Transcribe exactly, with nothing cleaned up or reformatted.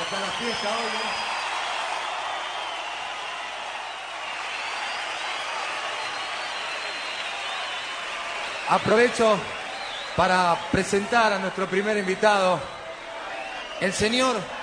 Está la fiesta hoy, ¿no? Aprovecho para presentar a nuestro primer invitado, el señor